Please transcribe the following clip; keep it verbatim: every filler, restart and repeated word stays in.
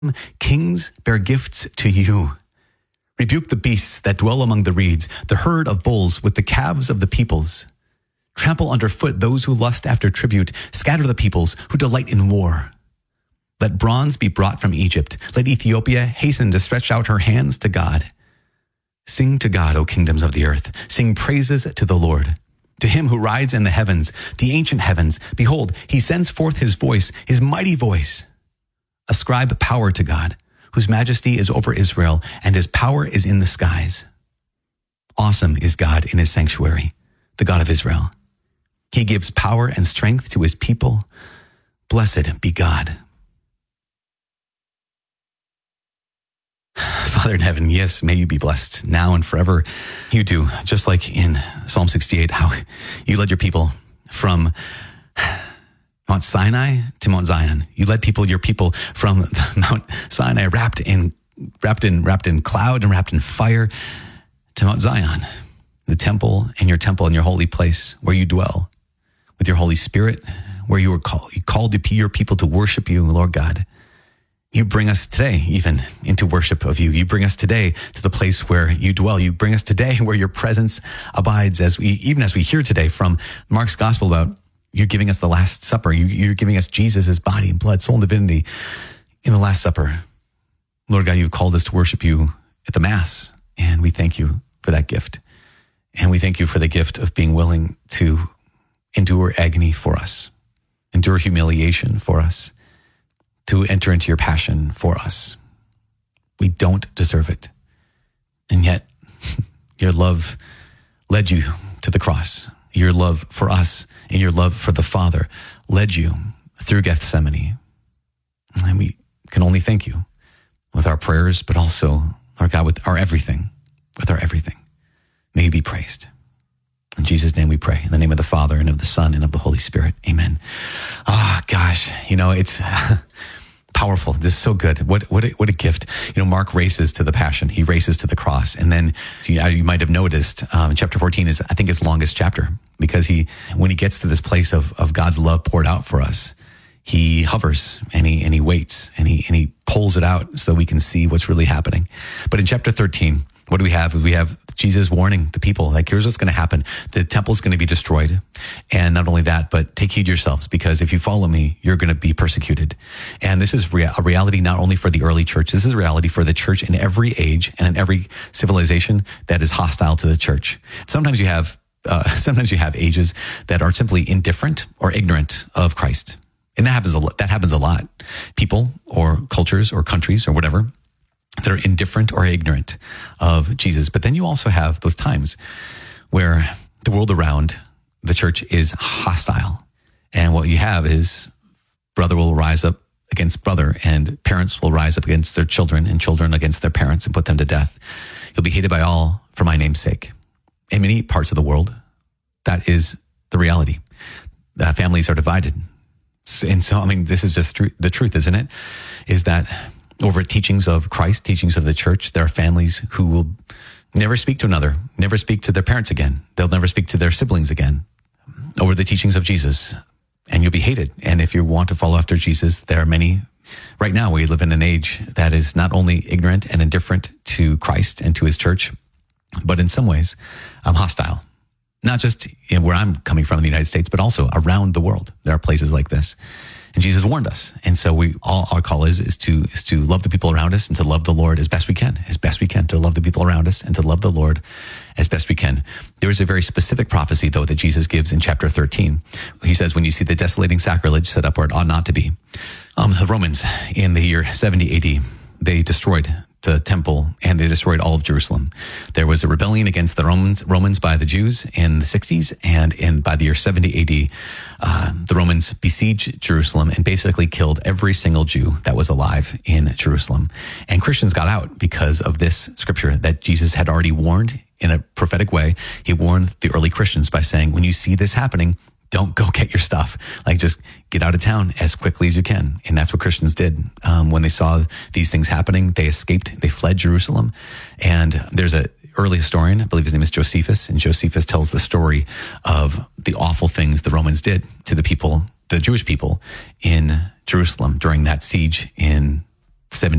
Kings bear gifts to you. Rebuke the beasts that dwell among the reeds, the herd of bulls with the calves of the peoples. Trample underfoot those who lust after tribute. Scatter the peoples who delight in war. Let bronze be brought from Egypt. Let Ethiopia hasten to stretch out her hands to God. Sing to God, O kingdoms of the earth. Sing praises to the Lord. To him who rides in the heavens, the ancient heavens. Behold, he sends forth his voice, his mighty voice. Ascribe power to God, whose majesty is over Israel, and his power is in the skies. Awesome is God in his sanctuary, the God of Israel. He gives power and strength to his people. Blessed be God. Father in heaven, yes, may you be blessed now and forever. You do, just like in Psalm sixty-eight, how you led your people from Mount Sinai to Mount Zion. You led people, your people, from Mount Sinai, wrapped in, wrapped in, wrapped in cloud and wrapped in fire, to Mount Zion, the temple and your temple and your holy place where you dwell with your Holy Spirit, where you were called, you called your people to worship you, Lord God. You bring us today even into worship of you. You bring us today to the place where you dwell. You bring us today where your presence abides, as we, even as we hear today from Mark's gospel about you're giving us the Last Supper. You, you're giving us Jesus' body and blood, soul and divinity in the Last Supper. Lord God, you've called us to worship you at the Mass, and we thank you for that gift. And we thank you for the gift of being willing to endure agony for us, endure humiliation for us, to enter into your passion for us. We don't deserve it. And yet, your love led you to the cross. Your love for us and your love for the Father led you through Gethsemane. And we can only thank you with our prayers, but also, Lord God, with our everything, with our everything. May you be praised. In Jesus' name we pray. In the name of the Father and of the Son and of the Holy Spirit. Amen. Ah, oh, gosh, you know, it's powerful. This is so good. What what a, what a gift. You know, Mark races to the passion. He races to the cross. And then so you, you might have noticed um, chapter fourteen is, I think, his longest chapter, because he, when he gets to this place of, of God's love poured out for us, he hovers and he, and he waits and he, and he pulls it out so we can see what's really happening. But in chapter thirteen, what do we have? We have Jesus warning the people, like, here's what's going to happen. The temple's going to be destroyed. And not only that, but take heed yourselves, because if you follow me, you're going to be persecuted. And this is rea- a reality not only for the early church, this is a reality for the church in every age and in every civilization that is hostile to the church. Sometimes you have, uh, sometimes you have ages that are simply indifferent or ignorant of Christ. And that happens a lot. That happens a lot. People or cultures or countries or whatever that are indifferent or ignorant of Jesus. But then you also have those times where the world around the church is hostile. And what you have is brother will rise up against brother, and parents will rise up against their children, and children against their parents, and put them to death. You'll be hated by all for my name's sake. In many parts of the world, that is the reality. The families are divided. And so, I mean, this is just tr- the truth, isn't it? Is that over teachings of Christ, teachings of the church, there are families who will never speak to another, never speak to their parents again. They'll never speak to their siblings again over the teachings of Jesus. And you'll be hated. And if you want to follow after Jesus, there are many. Right now, we live in an age that is not only ignorant and indifferent to Christ and to his church, but in some ways, um, hostile. Not just in where I'm coming from in the United States, but also around the world. There are places like this. And Jesus warned us. And so we all our call is, is to is to love the people around us and to love the Lord as best we can, as best we can, to love the people around us and to love the Lord as best we can. There is a very specific prophecy, though, that Jesus gives in chapter thirteen. He says, when you see the desolating sacrilege set up where it ought not to be. Um, the Romans in the year seventy A D, they destroyed the temple and they destroyed all of Jerusalem. There was a rebellion against the Romans Romans by the Jews in the sixties, and in by the year seventy A D, uh, the Romans besieged Jerusalem and basically killed every single Jew that was alive in Jerusalem. And Christians got out because of this scripture that Jesus had already warned in a prophetic way. He warned the early Christians by saying, when you see this happening, don't go get your stuff. Like, just get out of town as quickly as you can. And that's what Christians did. Um, when they saw these things happening, they escaped, they fled Jerusalem. And there's a early historian, I believe his name is Josephus, and Josephus tells the story of the awful things the Romans did to the people, the Jewish people in Jerusalem during that siege in seventy